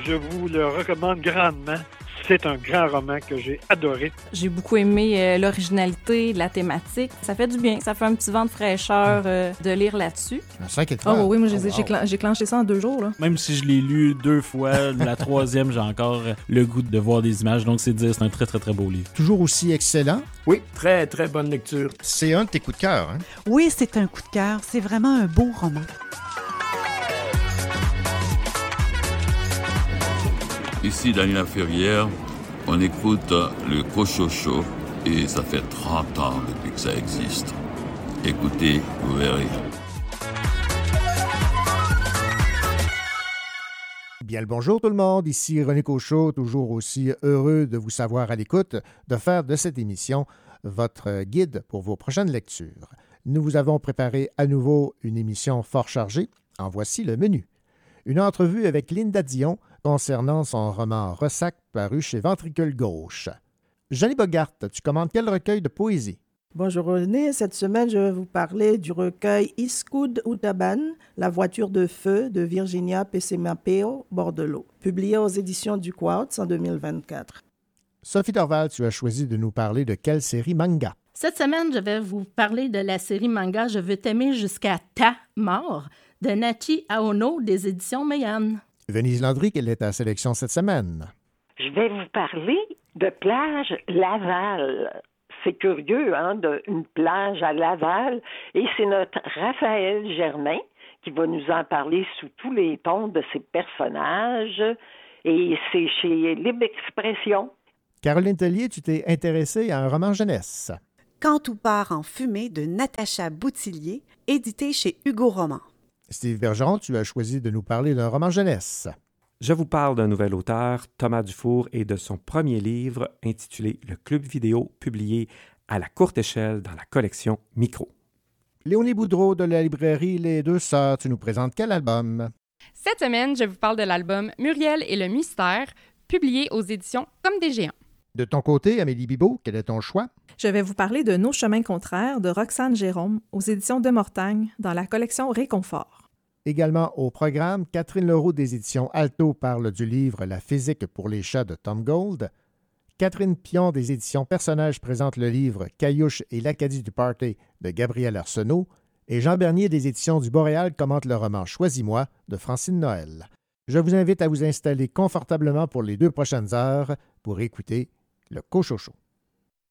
je vous le recommande grandement. C'est un grand roman que j'ai adoré. J'ai beaucoup aimé l'originalité, la thématique. Ça fait du bien. Ça fait un petit vent de fraîcheur de lire là-dessus. Un 5 étoiles. Oh oui, moi j'ai clenché ça en 2 jours. Là. Même si je l'ai lu 2 fois, la troisième, j'ai encore le goût de voir des images. Donc c'est dire, c'est un très très très beau livre. Toujours aussi excellent. Oui, très très bonne lecture. C'est un de tes coups de cœur, hein? Oui, c'est un coup de cœur. C'est vraiment un beau roman. Ici Daniela Ferrière, on écoute le Cochocho et ça fait 30 ans depuis que ça existe. Écoutez, vous verrez. Bien le bonjour tout le monde, ici René Cochot, toujours aussi heureux de vous savoir à l'écoute, de faire de cette émission votre guide pour vos prochaines lectures. Nous vous avons préparé à nouveau une émission fort chargée. En voici le menu. Une entrevue avec Linda Dion concernant son roman Ressac paru chez Ventricule Gauche. Jenny Bogart, tu commandes quel recueil de poésie? Bonjour René, cette semaine je vais vous parler du recueil Iscoud Utaban, La voiture de feu de Virginia Pescemapeo Bordelot, publié aux éditions du Quartz en 2024. Sophie Dorval, tu as choisi de nous parler de quelle série manga? Cette semaine, je vais vous parler de la série manga Je veux t'aimer jusqu'à ta mort de Nachi Aono des éditions Meian. Venise Landry, quelle est ta sélection cette semaine? Je vais vous parler de plage Laval. C'est curieux, hein, une plage à Laval. Et c'est notre Raphaël Germain qui va nous en parler sous tous les tons de ses personnages. Et c'est chez Libre Expression. Caroline Tellier, tu t'es intéressée à un roman jeunesse. Quand tout part en fumée de Natacha Boutillier, édité chez Hugo Roman. Steve Bergeron, tu as choisi de nous parler d'un roman jeunesse. Je vous parle d'un nouvel auteur, Thomas Dufour, et de son premier livre intitulé Le Club vidéo, publié à la courte échelle dans la collection Micro. Léonie Boudreau de la librairie Les Deux Sœurs, tu nous présentes quel album? Cette semaine, je vous parle de l'album Muriel et le mystère, publié aux éditions Comme des géants. De ton côté, Amélie Bibeau, quel est ton choix? Je vais vous parler de Nos chemins contraires de Roxane Jérôme aux éditions de Mortagne dans la collection Réconfort. Également au programme, Catherine Leroux des éditions Alto parle du livre La physique pour les chats de Tom Gold. Catherine Pion des éditions Personnages présente le livre Caillouche et l'Acadie du Party de Gabriel Arsenault. Et Jean Bernier des éditions du Boréal commente le roman Choisis-moi de Francine Noël. Je vous invite à vous installer confortablement pour les 2 prochaines heures pour écouter le Cochocho.